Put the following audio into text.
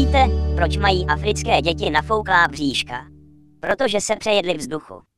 Víte, proč mají africké děti nafouklá bříška? Protože se přejedly vzduchu.